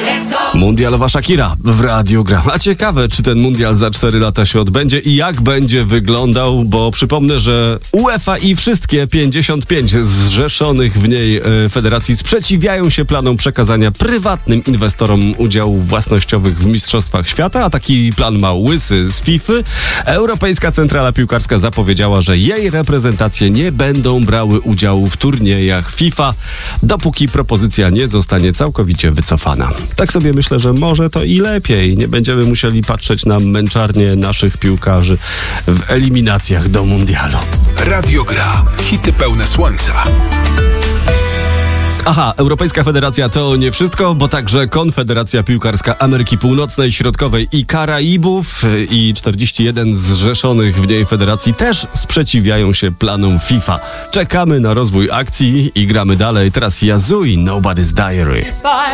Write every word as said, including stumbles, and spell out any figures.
Mundialowa Shakira w Radiu Gra. A ciekawe, czy ten mundial za cztery lata się odbędzie i jak będzie wyglądał, bo przypomnę, że UEFA i wszystkie pięćdziesiąt pięć zrzeszonych w niej e, federacji sprzeciwiają się planom przekazania prywatnym inwestorom udziałów własnościowych w Mistrzostwach Świata, a taki plan ma Łysy z FIFA. Europejska Centrala Piłkarska zapowiedziała, że jej reprezentacje nie będą brały udziału w turniejach FIFA, dopóki propozycja nie zostanie całkowicie wycofana. Tak sobie myślę, że może to i lepiej. Nie będziemy musieli patrzeć na męczarnię naszych piłkarzy w eliminacjach do mundialu. Radio Gra. Hity pełne słońca. Aha, Europejska Federacja to nie wszystko, bo także Konfederacja Piłkarska Ameryki Północnej, Środkowej i Karaibów i czterdzieści jeden zrzeszonych w niej federacji też sprzeciwiają się planom FIFA. Czekamy na rozwój akcji i gramy dalej. Teraz Yazoo i Nobody's Diary.